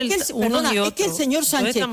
Es que el señor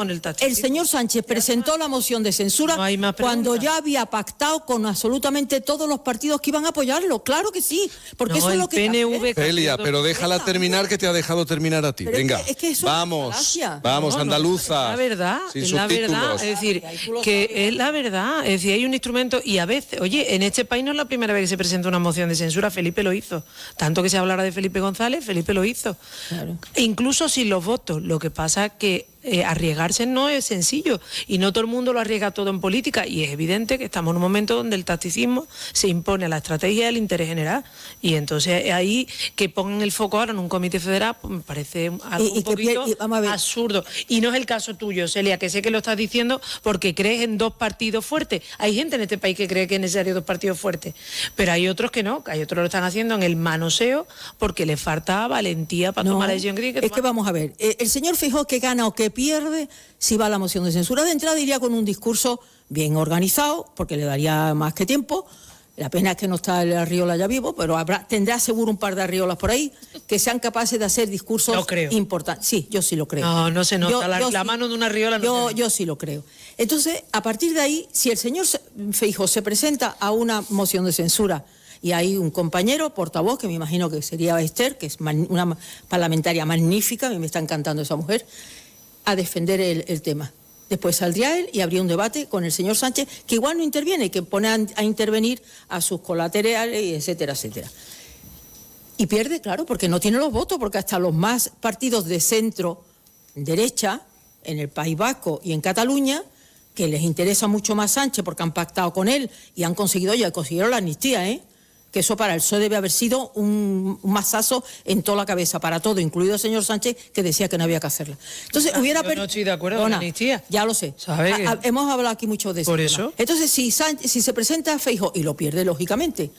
Sánchez presentó la moción de censura cuando ya había pactado con absolutamente todos los partidos que iban a apoyarlo. Claro que sí, porque eso es lo que PNV. Celia, pero déjala terminar, que te ha dejado terminar a ti. Pero venga, es que vamos, andaluza. Es la verdad, es la verdad. Es decir, que es la verdad. Es decir, hay un instrumento y a veces, oye, en este país no es la primera vez que se presenta una moción de censura. Felipe lo hizo. Tanto que se hablara de Felipe González, Felipe lo hizo. Claro. E incluso sin los votos. Lo que pasa es que arriesgarse no es sencillo y no todo el mundo lo arriesga todo en política, y es evidente que estamos en un momento donde el tacticismo se impone a la estrategia del interés general, y entonces ahí que pongan el foco ahora en un comité federal, pues me parece algo un poquito absurdo. Y no es el caso tuyo, Celia, que sé que lo estás diciendo porque crees en dos partidos fuertes. Hay gente en este país que cree que es necesario dos partidos fuertes, pero hay otros que no, que hay otros que lo están haciendo en el manoseo porque les falta valentía para tomar la decisión crítica. Es que vamos a ver, el señor Feijóo, que gana o que pierde si va a la moción de censura. De entrada iría con un discurso bien organizado, porque le daría más que tiempo. La pena es que no está el Arriola ya vivo, pero tendrá seguro un par de Arriolas por ahí que sean capaces de hacer discursos importantes. Sí, yo sí lo creo. No se nota la mano de una Arriola. Yo sí lo creo. Entonces, a partir de ahí, si el señor Feijóo se presenta a una moción de censura y hay un compañero portavoz, que me imagino que sería Esther, que es una parlamentaria magnífica, a mí me está encantando esa mujer, a defender el tema. Después saldría él y habría un debate con el señor Sánchez, que igual no interviene, que pone a intervenir a sus colaterales, etcétera, etcétera. Y pierde, claro, porque no tiene los votos, porque hasta los más partidos de centro derecha, en el País Vasco y en Cataluña, que les interesa mucho más Sánchez porque han pactado con él y han consiguieron la amnistía, que eso para el PSOE debe haber sido un mazazo en toda la cabeza, para todo, incluido el señor Sánchez, que decía que no había que hacerla. Entonces, yo no estoy de acuerdo con la amnistía. Ya lo sé. Hemos hablado aquí mucho de eso. Por eso. Entonces, si se presenta Feijóo y lo pierde, lógicamente,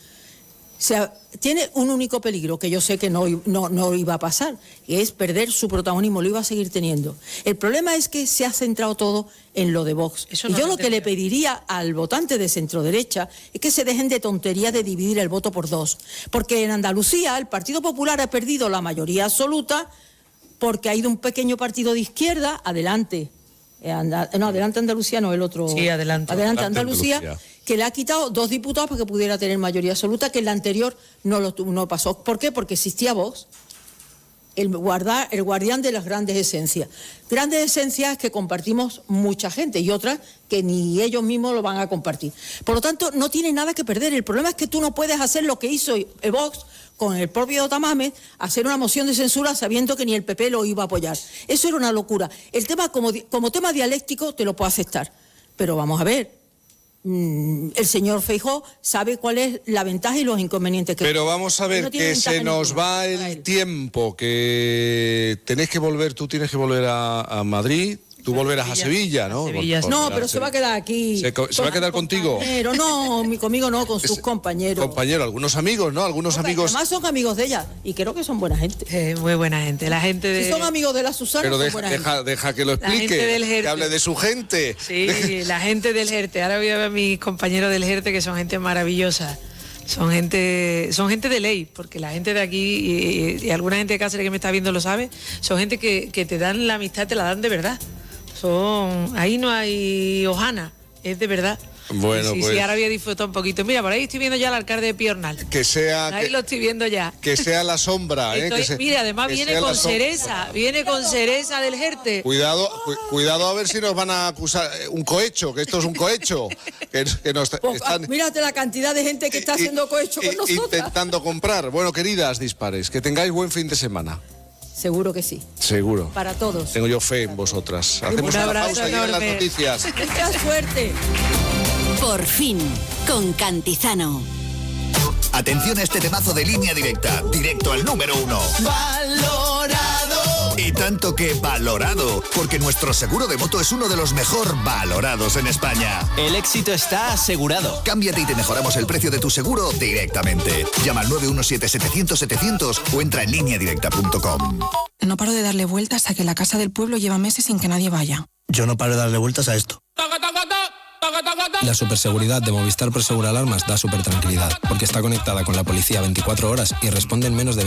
tiene un único peligro, que yo sé que no iba a pasar, que es perder su protagonismo, lo iba a seguir teniendo. El problema es que se ha centrado todo en lo de Vox. Y yo lo que le pediría al votante de centro-derecha es que se dejen de tontería de dividir el voto por dos. Porque en Andalucía el Partido Popular ha perdido la mayoría absoluta porque ha ido un pequeño partido de izquierda, Adelante Andalucía, no el otro. Sí, Adelante Andalucía, que le ha quitado 2 diputados para que pudiera tener mayoría absoluta, que en la anterior no pasó. ¿Por qué? Porque existía Vox, el guardián de las grandes esencias. Grandes esencias que compartimos mucha gente y otras que ni ellos mismos lo van a compartir. Por lo tanto, no tiene nada que perder. El problema es que tú no puedes hacer lo que hizo Vox con el propio Tamames, hacer una moción de censura sabiendo que ni el PP lo iba a apoyar. Eso era una locura. El tema, como tema dialéctico, te lo puedo aceptar. Pero vamos a ver. El señor Feijóo sabe cuál es la ventaja y los inconvenientes que pero vamos a ver, no que se nos va el tiempo, que tú tienes que volver a Madrid. Tú volverás a Sevilla, ¿no? No, pero se va a quedar aquí. ¿Se va a quedar contigo? No, conmigo no, con sus compañeros. Algunos amigos, ¿no? Algunos amigos. Además son amigos de ella y creo que son buena gente. Muy buena gente. La gente de. Si son amigos de la Susana. Pero deja que lo explique, que hable de su gente. Sí, la gente del Jerte. Ahora voy a ver a mis compañeros del Jerte, que son gente maravillosa. Son gente de ley, porque la gente de aquí y alguna gente de Cáceres que me está viendo lo sabe. Son gente que te dan la amistad, te la dan de verdad. Ahí no hay hojana, es de verdad. Bueno, sí, ahora voy a disfrutar un poquito. Mira, por ahí estoy viendo ya al alcalde de Piornal. Lo estoy viendo ya. Que sea la sombra. Mira, además viene con cereza del Jerte. Cuidado a ver si nos van a acusar un cohecho, que esto es un cohecho. Mírate la cantidad de gente que está haciendo cohecho con nosotros. Intentando comprar. Bueno, queridas dispares, que tengáis buen fin de semana. Seguro que sí. Seguro. Para todos. Tengo yo fe en vosotras. Hacemos una pausa y en las noticias. Mucha suerte. Por fin, con Cantizano. Atención a este temazo de Línea Directa, directo al número 1. ¡Valorado! Y tanto que valorado, porque nuestro seguro de moto es uno de los mejor valorados en España. El éxito está asegurado. Cámbiate y te mejoramos el precio de tu seguro directamente. Llama al 917-700-700 o entra en lineadirecta.com. No paro de darle vueltas a que la casa del pueblo lleva meses sin que nadie vaya. Yo no paro de darle vueltas a esto. La superseguridad de Movistar Prosegur Alarmas da súper tranquilidad, porque está conectada con la policía 24 horas y responde en menos de 20